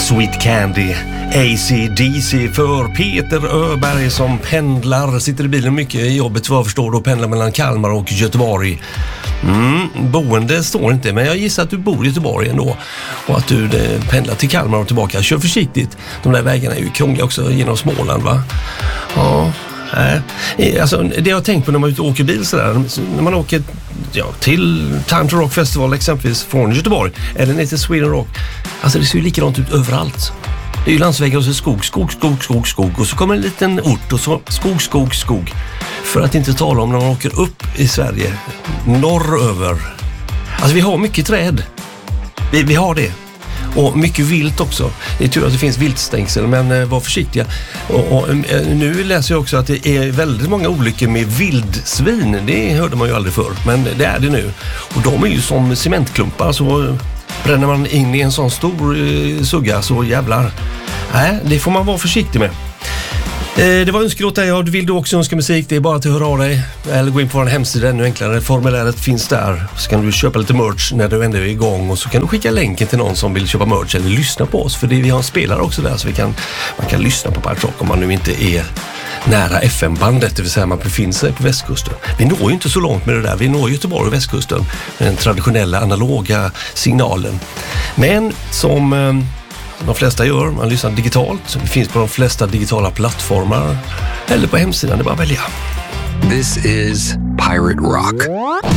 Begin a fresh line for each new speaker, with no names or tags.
Sweet Candy, AC/DC för Peter Öberg som pendlar, sitter i bilen mycket i jobbet vad jag förstår då, pendlar mellan Kalmar och Göteborg. Boende står inte, men jag gissar att du bor i Göteborg ändå och att du pendlar till Kalmar och tillbaka. Kör försiktigt, de där vägarna är ju krångliga också genom Småland, va? Ja. Alltså, det jag har tänkt på när man åker bil sådär, när man åker till Time to Rock Festival exempelvis från Göteborg eller ner till Sweden Rock, alltså det ser ju likadant ut överallt. Det är ju landsvägar och så skog och så kommer en liten ort och så skog. För att inte tala om när man åker upp i Sverige norröver. Alltså vi har mycket träd. Vi har det. Och mycket vilt också. Det är tur att det finns viltstängsel, men var försiktiga. Och nu läser jag också att det är väldigt många olyckor med vildsvin. Det hörde man ju aldrig förr, men det är det nu. Och de är ju som cementklumpar, så bränner man in i en sån stor sugga så jävlar. Nej, det får man vara försiktig med. Det var önskelåt där. Ja, vill du också önska musik, det är bara att höra av dig eller gå in på vår hemsida, ännu enklare. Formuläret finns där, så kan du köpa lite merch när du ändå är igång och så kan du skicka länken till någon som vill köpa merch eller lyssna på oss, för vi har en spelare också där så man kan lyssna på Pirate Rock om man nu inte är nära FM-bandet, det vill säga man befinner sig på västkusten. Vi når ju inte så långt med det där, vi når Göteborg och västkusten med den traditionella analoga signalen. Men som de flesta gör, man lyssnar digitalt. Det finns på de flesta digitala plattformar eller på hemsidan, det är bara att välja.
This is Pirate Rock.